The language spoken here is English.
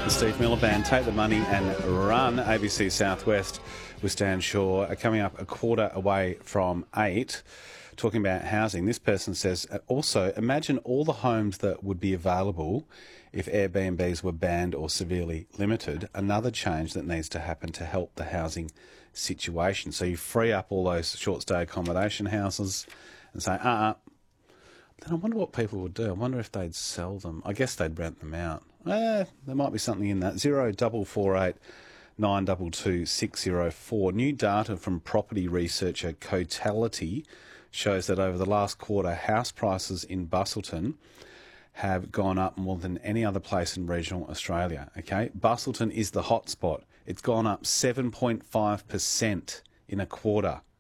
The Steve Miller Band, Take the Money and Run. ABC Southwest with Stan Shaw are coming up a quarter away from 8, talking about housing. This person says, also, imagine all the homes that would be available if Airbnbs were banned or severely limited. Another change that needs to happen to help the housing situation. So you free up all those short-stay accommodation houses and say, Then I wonder what people would do. I wonder if they'd sell them. I guess they'd rent them out. There might be something in that. 0448 922 604. New data from property researcher Cotality shows that over the last quarter, house prices in Busselton have gone up more than any other place in regional Australia. Okay, Busselton is the hotspot. It's gone up 7.5% in a quarter.